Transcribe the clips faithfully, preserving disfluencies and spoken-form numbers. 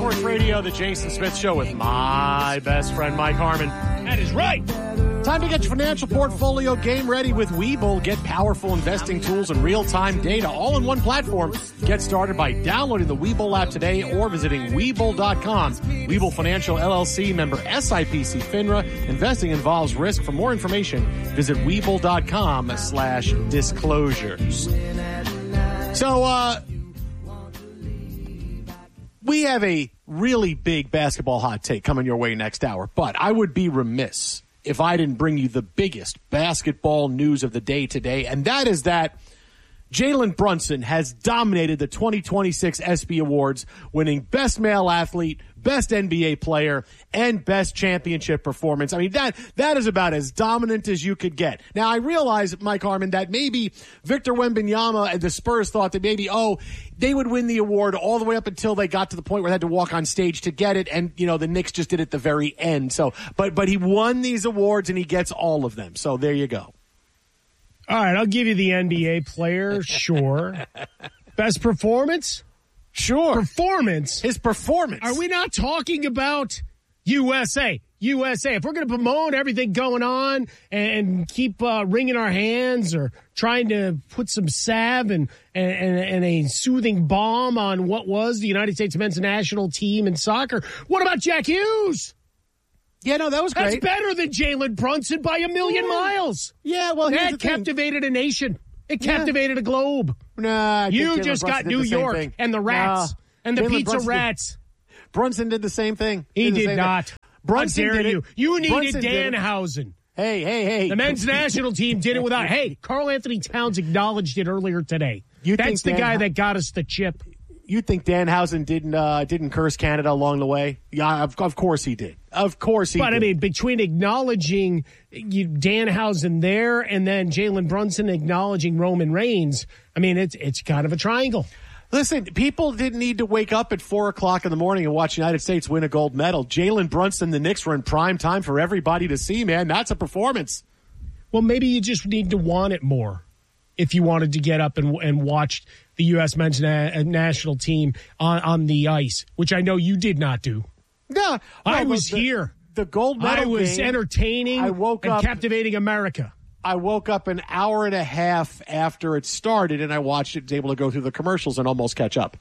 Sports Radio, the Jason Smith Show with my best friend, Mike Harmon. That is right. Time to get your financial portfolio game ready with Webull. Get powerful investing tools and real-time data all in one platform. Get started by downloading the Webull app today or visiting Webull dot com. Webull Financial L L C, member S I P C FINRA. Investing involves risk. For more information, visit Webull dot com slash disclosures. So, uh... we have a really big basketball hot take coming your way next hour, but I would be remiss if I didn't bring you the biggest basketball news of the day today, and that is that Jalen Brunson has dominated the twenty twenty-six ESPY Awards, winning Best Male Athlete, Best N B A Player, and Best Championship Performance. I mean, that that is about as dominant as you could get. Now, I realize, Mike Harmon, that maybe Victor Wembanyama and the Spurs thought that maybe, oh, they would win the award all the way up until they got to the point where they had to walk on stage to get it, and, you know, the Knicks just did it at the very end. So, but but he won these awards, and he gets all of them. So there you go. All right, I'll give you the N B A player, sure. Best performance? Sure. Performance? His performance. Are we not talking about U S A? U S A. If we're going to promote everything going on and keep uh, wringing our hands or trying to put some salve and, and, and a soothing balm on what was the United States men's national team in soccer, what about Jack Hughes? Yeah, no, that was great. That's better than Jalen Brunson by a million yeah. miles. Yeah, well, here's that the thing. captivated a nation. It captivated yeah. a globe. Nah, I you just got New York thing. and the rats nah. and the Jalen pizza Brunson rats. Did, Brunson did the same thing. He did, did not. Thing. Brunson How dare did you? It. You needed Brunson Danhausen. Hey, hey, hey. The men's national team did it without. Hey, Karl Anthony Towns acknowledged it earlier today. You That's the Dan, guy that got us the chip. You think Danhausen didn't uh, didn't curse Canada along the way? Yeah, of, of course he did. Of course he but, did. But, I mean, between acknowledging you, Danhausen there and then Jalen Brunson acknowledging Roman Reigns, I mean, it's it's kind of a triangle. Listen, people didn't need to wake up at four o'clock in the morning and watch the United States win a gold medal. Jalen Brunson, the Knicks were in prime time for everybody to see, man. That's a performance. Well, maybe you just need to want it more if you wanted to get up and, and watch the U S men's na- national team on, on the ice, which I know you did not do. Yeah, I was the, here. The gold medal I was game, entertaining I woke and up, captivating America. I woke up an hour and a half after it started, and I watched it, was able to go through the commercials and almost catch up.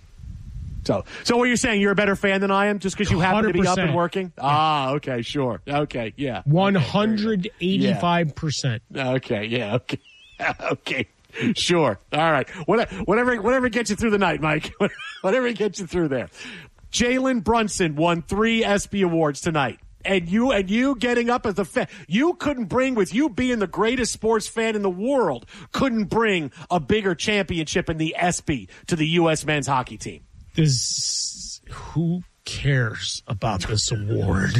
So, so what you're saying, you're a better fan than I am just because you happen to be up and working? Yeah. Ah, okay, sure. Okay, yeah. one hundred eighty-five percent. Yeah. Okay, yeah, okay. Okay, sure. All right. Whatever, whatever gets you through the night, Mike. Whatever gets you through there. Jalen Brunson won three ESPY Awards tonight. And you and you getting up as a fan, you couldn't bring, with you being the greatest sports fan in the world, couldn't bring a bigger championship in the ESPY to the U S men's hockey team. This, who cares about this award?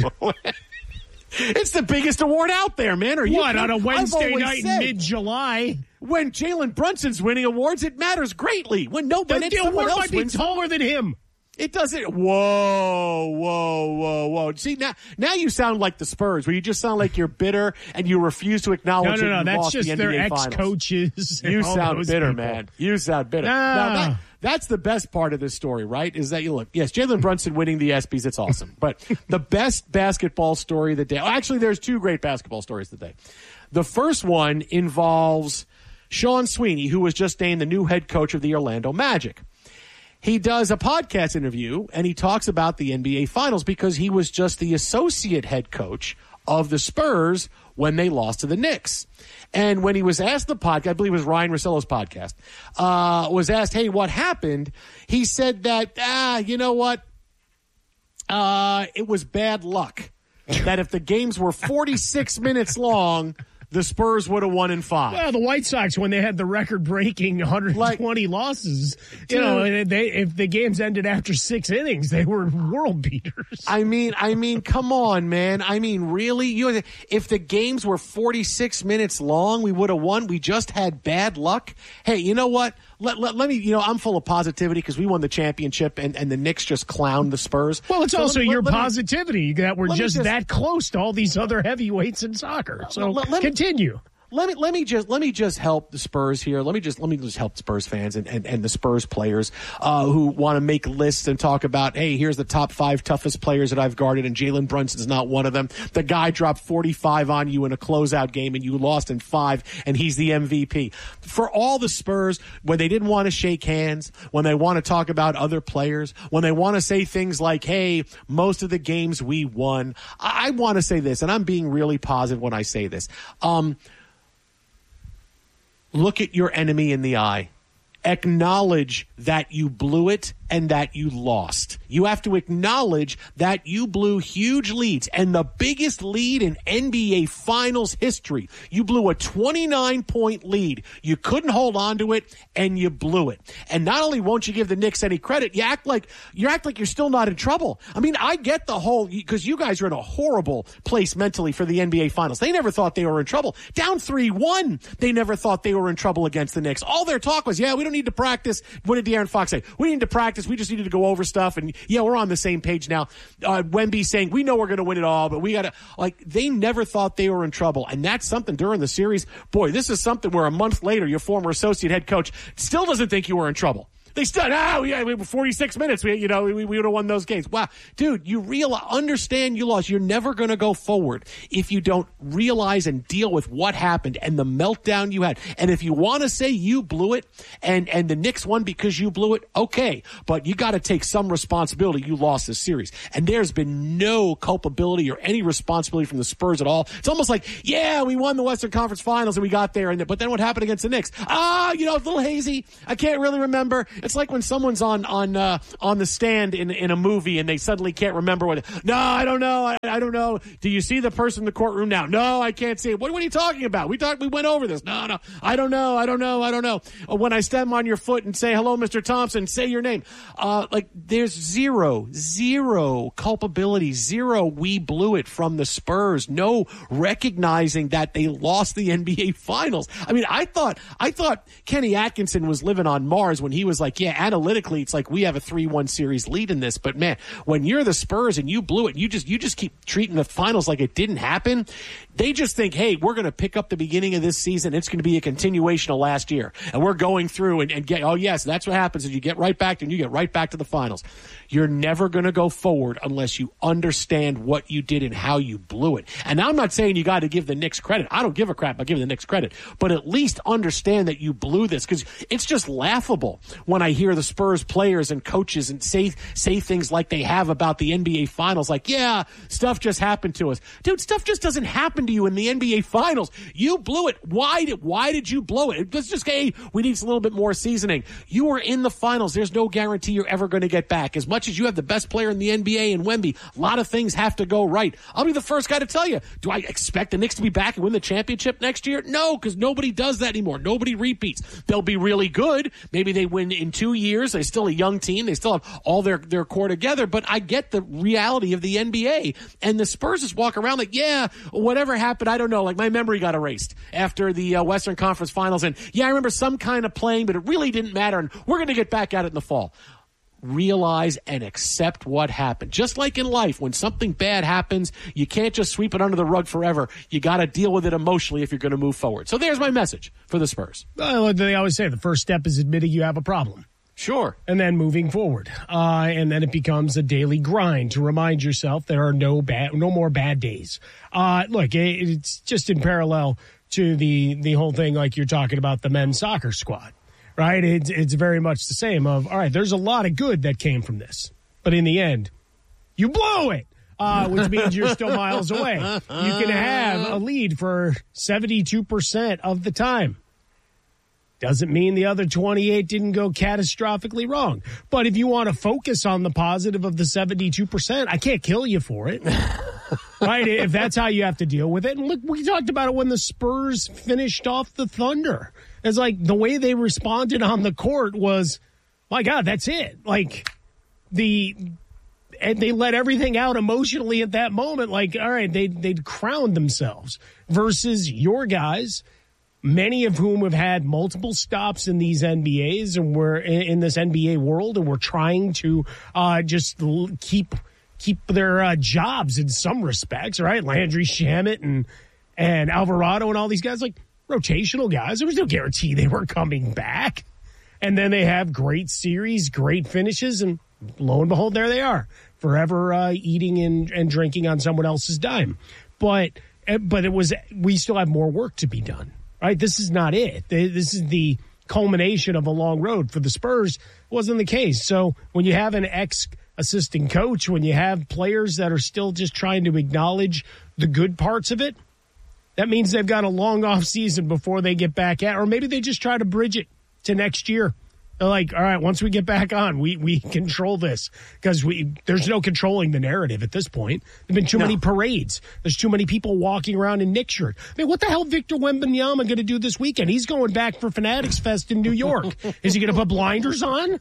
It's the biggest award out there, man. Are you what, on a Wednesday night said, in mid-July? When Jalen Brunson's winning awards, it matters greatly. When nobody the award else might be wins, taller than him. It doesn't. Whoa, whoa, whoa, whoa. See, now now you sound like the Spurs, where you just sound like you're bitter and you refuse to acknowledge no, no, no, that you that's lost just the their N B A finals. ex-coaches. You sound bitter, people. man. You sound bitter. No. Now, that, that's the best part of this story, right? Is that you look, yes, Jalen Brunson winning the ESPYs, it's awesome. But the best basketball story of the day, actually, there's two great basketball stories of the day. The first one involves Sean Sweeney, who was just named the new head coach of the Orlando Magic. He does a podcast interview, and he talks about the N B A Finals because he was just the associate head coach of the Spurs when they lost to the Knicks. And when he was asked the podcast, I believe it was Ryan Russillo's podcast, uh, was asked, hey, what happened? He said that, ah, you know what? Uh, it was bad luck. That if the games were forty-six minutes long, the Spurs would have won in five. Well, the White Sox, when they had the record-breaking one hundred twenty like, losses, you dude, know, they if the games ended after six innings, they were world beaters. I mean, I mean, come on, man. I mean, really? You, if the games were forty-six minutes long, we would have won. We just had bad luck. Hey, you know what? Let, let, let me, you know, I'm full of positivity because we won the championship and, and the Knicks just clowned the Spurs. Well, it's so also let, your let, positivity me, that we're just, just that close to all these other heavyweights in soccer. So let, let continue. let me let me just let me just help the Spurs here. Let me just let me just help Spurs fans and, and, and the Spurs players uh, who want to make lists and talk about, hey, here's the top five toughest players that I've guarded, and Jalen Brunson's not one of them. The guy dropped forty-five on you in a closeout game, and you lost in five, and he's the M V P. For all the Spurs, when they didn't want to shake hands, when they want to talk about other players, when they want to say things like, hey, most of the games we won, I, I want to say this, and I'm being really positive when I say this. Um, look at your enemy in the eye. Acknowledge that you blew it and that you lost. You have to acknowledge that you blew huge leads, and the biggest lead in N B A Finals history. You blew a twenty-nine point lead. You couldn't hold on to it, and you blew it. And not only won't you give the Knicks any credit, you act like you act like you're still not in trouble. I mean, I get the whole, because you guys are in a horrible place mentally for the N B A Finals. They never thought they were in trouble. Down three one, they never thought they were in trouble against the Knicks. All their talk was, yeah, we don't need to practice. What did De'Aaron Fox say? We need to practice. We just needed to go over stuff. And yeah, we're on the same page now. Uh, Wemby saying, we know we're going to win it all, but we got to, like, they never thought they were in trouble. And that's something during the series. Boy, this is something where a month later, your former associate head coach still doesn't think you were in trouble. They still, oh, yeah, we were forty-six minutes. We, you know, we, we would have won those games. Wow. Dude, you realize, understand you lost. You're never going to go forward if you don't realize and deal with what happened and the meltdown you had. And if you want to say you blew it and, and the Knicks won because you blew it, okay. But you got to take some responsibility. You lost this series. And there's been no culpability or any responsibility from the Spurs at all. It's almost like, yeah, we won the Western Conference Finals and we got there. And but then what happened against the Knicks? Ah, you know, it's a little hazy. I can't really remember. It's like when someone's on on uh, on the stand in in a movie and they suddenly can't remember what. No, I don't know. I, I don't know. Do you see the person in the courtroom now? No, I can't see it. What, what are you talking about? We talked. We went over this. No, no. I don't know. I don't know. I don't know. Uh, when I stem on your foot and say hello, Mister Thompson, say your name. Uh, like there's zero, zero culpability, zero. We blew it from the Spurs. No recognizing that they lost the N B A Finals. I mean, I thought I thought Kenny Atkinson was living on Mars when he was like, yeah, analytically, it's like we have a three one series lead in this. But, man, when you're the Spurs and you blew it, you just you just keep treating the finals like it didn't happen. They just think, hey, we're going to pick up the beginning of this season. It's going to be a continuation of last year. And we're going through and, and get, oh, yes, that's what happens. Is you get right back and you get right back to the finals. You're never going to go forward unless you understand what you did and how you blew it. And I'm not saying you got to give the Knicks credit. I don't give a crap about giving the Knicks credit. But at least understand that you blew this, because it's just laughable when I hear the Spurs players and coaches and say say things like they have about the N B A Finals. Like, yeah, stuff just happened to us. Dude, stuff just doesn't happen to you in the N B A Finals. You blew it. Why did, why did you blow it? Let's just say, hey, we need a little bit more seasoning. You were in the finals. There's no guarantee you're ever going to get back. As much as you have the best player in the N B A in Wemby, a lot of things have to go right. I'll be the first guy to tell you, do I expect the Knicks to be back and win the championship next year? No, because nobody does that anymore. Nobody repeats. They'll be really good. Maybe they win in two years. They're still a young team. They still have all their, their core together. But I get the reality of the N B A. And the Spurs just walk around like, yeah, whatever happened, I don't know. Like, my memory got erased after the uh, Western Conference Finals. And, yeah, I remember some kind of playing, but it really didn't matter. And we're going to get back at it in the fall. Realize and accept what happened. Just like in life, when something bad happens, you can't just sweep it under the rug forever. You got to deal with it emotionally if you're going to move forward. So there's my message for the Spurs. Well, they always say the first step is admitting you have a problem. Sure. And then moving forward. Uh, and then it becomes a daily grind to remind yourself there are no bad, no more bad days. Uh, look, it, it's just in parallel to the, the whole thing like you're talking about the men's soccer squad. Right? It's, it's very much the same of, all right, there's a lot of good that came from this. But in the end, you blew it, uh, which means you're still miles away. You can have a lead for seventy-two percent of the time. Doesn't mean the other twenty-eight didn't go catastrophically wrong. But if you want to focus on the positive of the seventy-two percent, I can't kill you for it. Right? If that's how you have to deal with it. And look, we talked about it when the Spurs finished off the Thunder. It's like the way they responded on the court was, my God, that's it. Like the, and they let everything out emotionally at that moment. Like, all right, they, they'd crowned themselves versus your guys, many of whom have had multiple stops in these N B As and were in this N B A world. And we're trying to uh, just keep, keep their uh, jobs in some respects, right? Landry Shamet and, and Alvarado and all these guys, like, rotational guys. There was no guarantee they were coming back. And then they have great series, great finishes, and lo and behold, there they are, forever uh, eating and, and drinking on someone else's dime. But but it was we still have more work to be done, right? This is not it. This is the culmination of a long road. For the Spurs, it wasn't the case. So when you have an ex-assistant coach, when you have players that are still just trying to acknowledge the good parts of it, that means they've got a long off season before they get back at, or maybe they just try to bridge it to next year. They're like, all right, once we get back on, we we control this, because we there's no controlling the narrative at this point. There've been too no. many parades. There's too many people walking around in Knicks shirt. I mean, what the hell Victor Wembanyama going to do this weekend? He's going back for Fanatics Fest in New York. Is he going to put blinders on?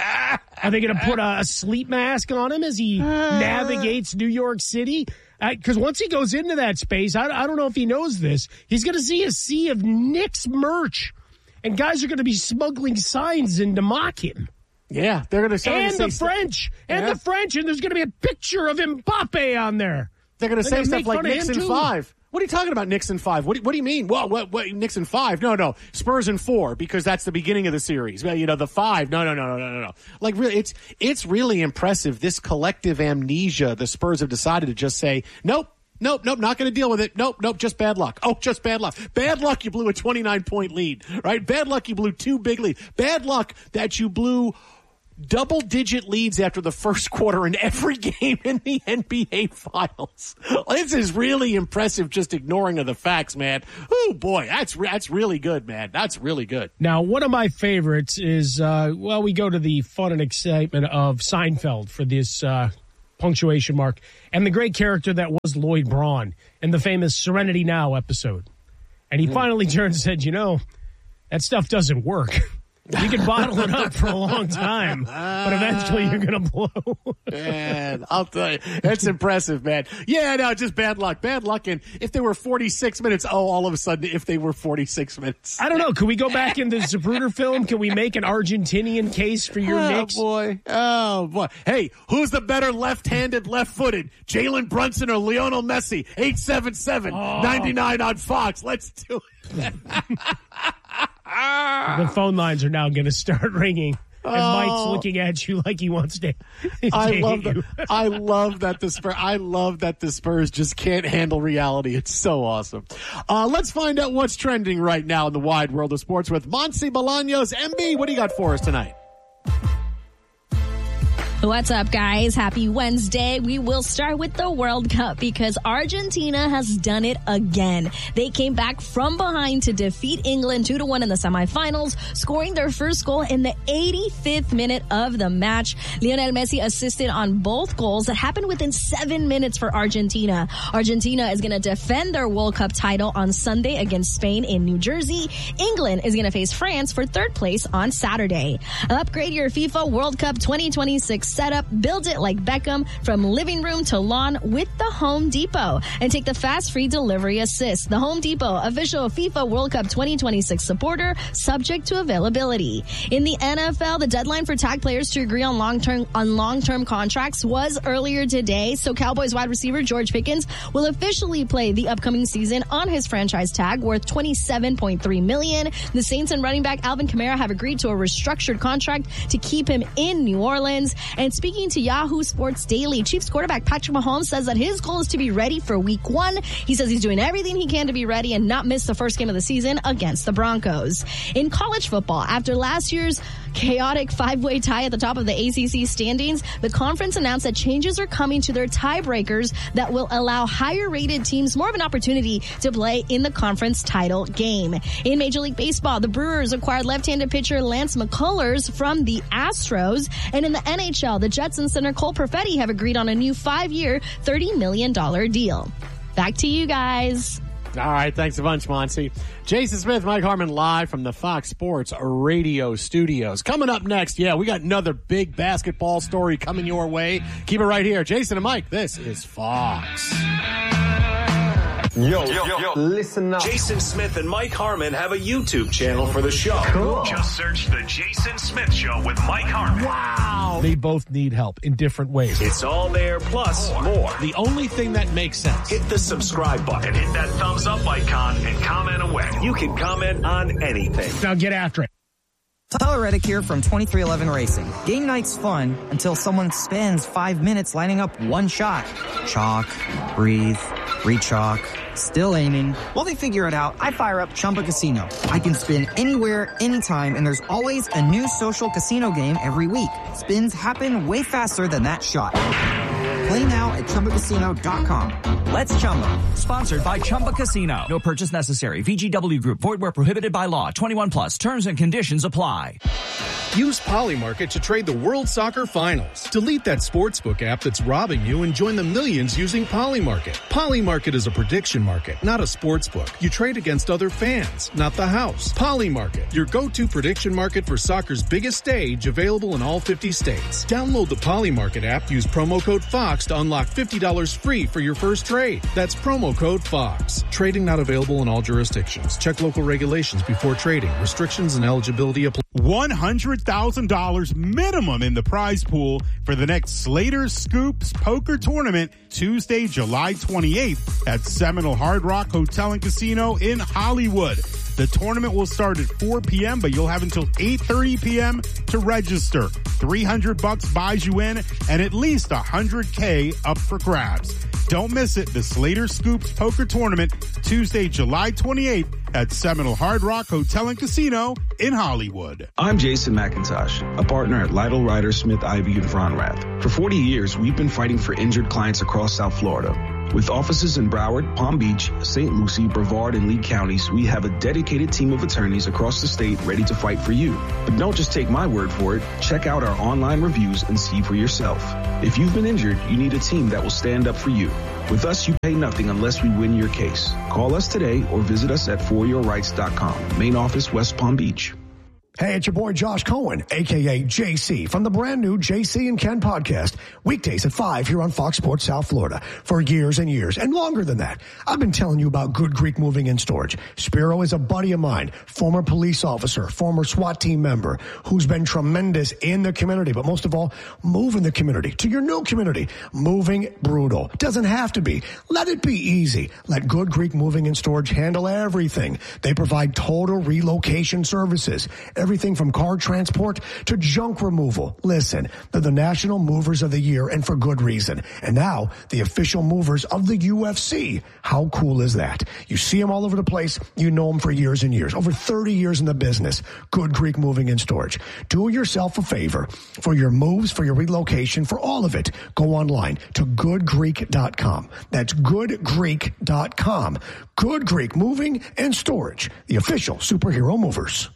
Are they going to put a, a sleep mask on him as he navigates New York City? Because once he goes into that space, I, I don't know if he knows this, he's going to see a sea of Knicks merch. And guys are going to be smuggling signs in to mock him. Yeah, they're going to say and the French, and yeah. the French, and there's going to be a picture of Mbappe on there. They're going to say stuff like Knicks in too. five. What are you talking about, Knicks in five? What do, what do you mean? Well, what, what Knicks in five? No, no, Spurs in four, because that's the beginning of the series. Well, you know, the five. No, no, no, no, no, no, no. Like, really, it's it's really impressive. This collective amnesia. The Spurs have decided to just say, nope. Nope, nope, not going to deal with it. Nope, nope, just bad luck. Oh, just bad luck. Bad luck you blew a twenty-nine point lead, right? Bad luck you blew two big leads. Bad luck that you blew double-digit leads after the first quarter in every game in the N B A Finals. This is really impressive, just ignoring of the facts, man. Oh, boy, that's that's really good, man. That's really good. Now, one of my favorites is, uh, well, we go to the fun and excitement of Seinfeld for this uh punctuation mark, and the great character that was Lloyd Braun in the famous Serenity Now episode. And he mm. finally turned and said, you know, that stuff doesn't work. You can bottle it up for a long time, but eventually you're going to blow. Man, I'll tell you, it's impressive, man. Yeah, no, just bad luck. Bad luck. And if they were forty-six minutes, oh, all of a sudden, if they were forty-six minutes. I don't know. Can we go back in the Zapruder film? Can we make an Argentinian case for your oh, Knicks? Oh, boy. Oh, boy. Hey, who's the better left-handed, left-footed? Jalen Brunson or Lionel Messi? eight seven seven, nine nine on Fox. Let's do it. The phone lines are now going to start ringing. And oh. Mike's looking at you like he wants to. I love that. I love that the Spurs. I love that the Spurs just can't handle reality. It's so awesome. Uh, let's find out what's trending right now in the wide world of sports with Monse Bolaños. M B, what do you got for us tonight? What's up, guys? Happy Wednesday. We will start with the World Cup because Argentina has done it again. They came back from behind to defeat England two to one in the semifinals, scoring their first goal in the eighty-fifth minute of the match. Lionel Messi assisted on both goals that happened within seven minutes for Argentina. Argentina is going to defend their World Cup title on Sunday against Spain in New Jersey. England is going to face France for third place on Saturday. Upgrade your FIFA World Cup twenty twenty-six setup. Build it like Beckham from living room to lawn with the Home Depot. And take the fast free delivery assist. The Home Depot, official FIFA World Cup twenty twenty-six supporter, subject to availability. In the N F L, the deadline for tag players to agree on long-term on long-term contracts was earlier today. So Cowboys wide receiver George Pickens will officially play the upcoming season on his franchise tag worth twenty-seven point three million dollars. The Saints and running back Alvin Kamara have agreed to a restructured contract to keep him in New Orleans. And speaking to Yahoo Sports Daily, Chiefs quarterback Patrick Mahomes says that his goal is to be ready for week one. He says he's doing everything he can to be ready and not miss the first game of the season against the Broncos. In college football, after last year's chaotic five-way tie at the top of the A C C standings, the conference announced that changes are coming to their tiebreakers that will allow higher-rated teams more of an opportunity to play in the conference title game. In Major League Baseball, the Brewers acquired left-handed pitcher Lance McCullers from the Astros. And in the N H L, the Jets and center Cole Perfetti have agreed on a new five-year, thirty million dollars deal. Back to you guys. All right, thanks a bunch, Monty. Jason Smith, Mike Harmon, live from the Fox Sports Radio studios. Coming up next, yeah, we got another big basketball story coming your way. Keep it right here. Jason and Mike, this is Fox. Yo, yo, yo, listen up. Jason Smith and Mike Harmon have a YouTube channel for the show. Cool. Just search The Jason Smith Show with Mike Harmon. Wow. They both need help in different ways. It's all there, plus more. The only thing that makes sense. Hit the subscribe button. And hit that thumbs up icon and comment away. You can comment on anything. Now get after it. Tyler Reddick here from twenty-three eleven Racing. Game night's fun until someone spends five minutes lining up one shot. Chalk, breathe, re-chalk, still aiming. While they figure it out, I fire up Chumba Casino. I can spin anywhere, anytime, and there's always a new social casino game every week. Spins happen way faster than that shot. Play now at Chumba Casino dot com. Let's Chumba. Sponsored by Chumba Casino. No purchase necessary. V G W Group. Void where prohibited by law. twenty-one plus. Terms and conditions apply. Use Polymarket to trade the World Soccer Finals. Delete that sportsbook app that's robbing you and join the millions using Polymarket. Polymarket is a prediction market, not a sportsbook. You trade against other fans, not the house. Polymarket, your go-to prediction market for soccer's biggest stage, available in all fifty states. Download the Polymarket app, use promo code FOX to unlock fifty dollars free for your first trade. That's promo code FOX. Trading not available in all jurisdictions. Check local regulations before trading. Restrictions and eligibility apply. one hundred thousand dollars minimum in the prize pool for the next Slater Scoops Poker Tournament, Tuesday, July twenty-eighth at Seminole Hard Rock Hotel and Casino in Hollywood. The tournament will start at four p.m., but you'll have until eight thirty p.m. to register. three hundred bucks buys you in and at least one hundred K up for grabs. Don't miss it. The Slater Scoops Poker Tournament, Tuesday, July twenty-eighth at Seminole Hard Rock Hotel and Casino in Hollywood. I'm Jason McIntosh, a partner at Lytle, Ryder, Smith, Ivy, and Fronrath. For forty years, we've been fighting for injured clients across South Florida. With offices in Broward, Palm Beach, Saint Lucie, Brevard, and Lee counties, we have a dedicated team of attorneys across the state ready to fight for you. But don't just take my word for it. Check out our online reviews and see for yourself. If you've been injured, you need a team that will stand up for you. With us, you pay nothing unless we win your case. Call us today or visit us at for your rights dot com. Main office, West Palm Beach. Hey, it's your boy Josh Cohen, a k a. J C, from the brand new J C and Ken podcast, weekdays at five here on Fox Sports South Florida. For years and years, and longer than that, I've been telling you about Good Greek Moving and Storage. Spiro is a buddy of mine, former police officer, former SWAT team member, who's been tremendous in the community, but most of all, moving the community to your new community. Moving brutal. Doesn't have to be. Let it be easy. Let Good Greek Moving and Storage handle everything. They provide total relocation services. Everything from car transport to junk removal. Listen, they're the National Movers of the Year, and for good reason. And now, the official movers of the U F C. How cool is that? You see them all over the place. You know them for years and years. Over thirty years in the business. Good Greek Moving and Storage. Do yourself a favor. For your moves, for your relocation, for all of it, go online to good greek dot com. That's good greek dot com. Good Greek Moving and Storage. The official superhero movers.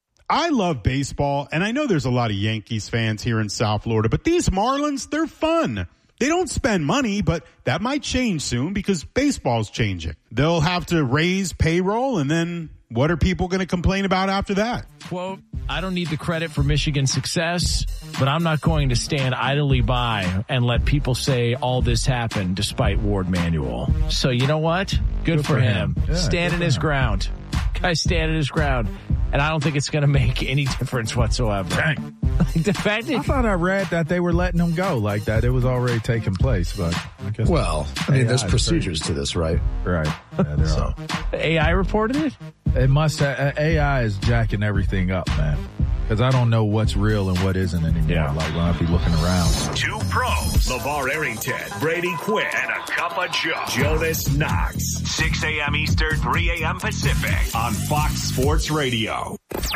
I love baseball, and I know there's a lot of Yankees fans here in South Florida, but these Marlins, they're fun. They don't spend money, but that might change soon because baseball's changing. They'll have to raise payroll, and then what are people going to complain about after that? Quote, I don't need the credit for Michigan's success, but I'm not going to stand idly by and let people say all this happened despite Ward Manuel. So you know what? Good, good for, for him. him. Yeah, standing his him. ground. Guy standing his ground. And I don't think it's going to make any difference whatsoever. Dang. Like the fact that I thought I read that they were letting him go like that. It was already taking place, but I guess. Well, I mean, there's procedures to this, right? Right. Yeah, there so. are. A I reported it? It must. Uh, A I is jacking everything up, man. Because I don't know what's real and what isn't anymore. Yeah. Like when I be looking around. Two pros, LeVar Arrington, Brady Quinn, and a cup of Joe, Jonas Knox. six a.m. Eastern, three a.m. Pacific on Fox Sports Radio.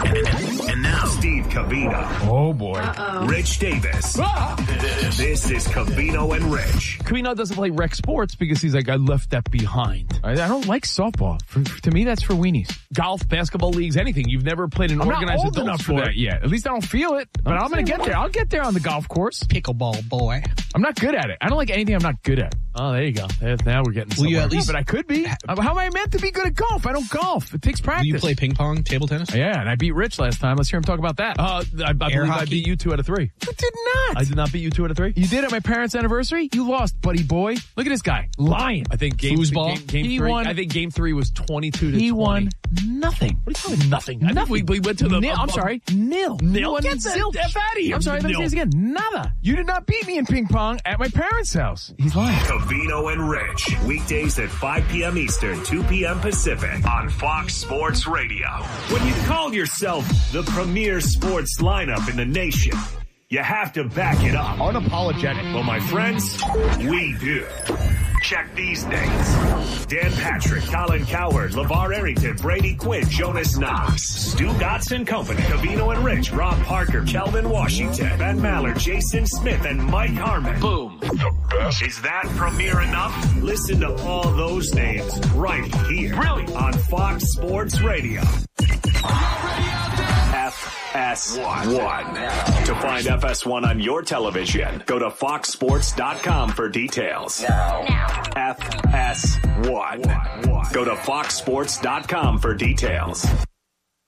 And now, Steve Covino. Oh, boy. Uh-oh. Rich Davis. Ah! This is Covino and Rich. Covino doesn't play rec sports because he's like, I left that behind. I, I don't like softball. For, to me, that's for weenies. golf, basketball leagues, anything. You've never played an I'm organized not old adult enough sport. for that yet. At least I don't feel it. But I'm, I'm going to get there. I'll get there on the golf course. Pickleball boy. I'm not good at it. I don't like anything I'm not good at. Oh, there you go. Now we're getting Will somewhere. you at least- Yeah, but I could be. How am I meant to be good at golf? I don't golf. It takes practice. Do you play ping pong, table tennis? Yeah, and I beat Rich last time. Let's hear him talk about that. Uh, I, I believe hockey? I beat you two out of three. You did not. I did not beat you two out of three. You did at my parents' anniversary? You lost, buddy boy. Look at this guy. Lying. I think game, Foosball? game, game He three. won- I think game three was twenty-two to He twenty. won nothing. What are you talking nothing? I think Nothing. we, we went to the. Nil. uh, I'm sorry. Nil. Nil? You won Get the zilch. F outta here. I'm sorry. Let me Nil. say this again. Nada. You did not beat me in ping pong at my parents' house. He's lying. Covino and Rich. Weekdays at five p.m. Eastern, two p.m. Pacific on Fox Sports Radio. When you call yourself the premier sports lineup in the nation, you have to back it up. Unapologetic. Well, my friends, we do. Check these names. Dan Patrick, Colin Coward, LeVar Arrington, Brady Quinn, Jonas Knox, Stu Gotts and Company, Covino and Rich, Rob Parker, Kelvin Washington, Ben Maller, Jason Smith, and Mike Harmon. Boom. The best. Is that premiere enough? Listen to all those names right here. Really? On Fox Sports Radio. F S one. To find F S one on your television, go to fox sports dot com for details. Now. F S one. Go to fox sports dot com for details.